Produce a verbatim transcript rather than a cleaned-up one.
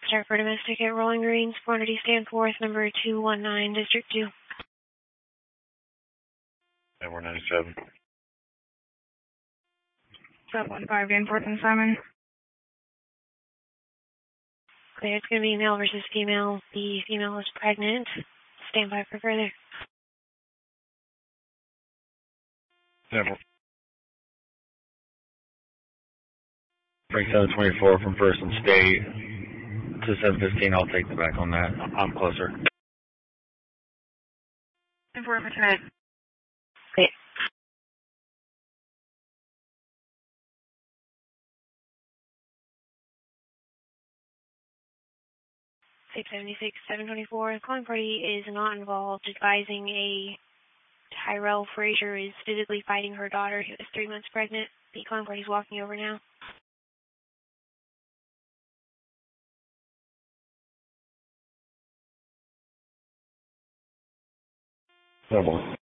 Start for domestic at Rolling Greens, quantity stand forth, number two one nine, District two. Network ninety-seven. Sub one five, Danforth and Simon. Clear, it's going to be male versus female. The female is pregnant. Stand by for further. Network. Bring seven twenty-four from First and State to seven fifteen. I'll take the back on that. I'm closer. Danforth for tonight. Wait. six seventy-six, seven twenty-four. The calling party is not involved, advising a Tyrell Frazier is physically fighting her daughter who is three months pregnant. The calling party is walking over now. Double.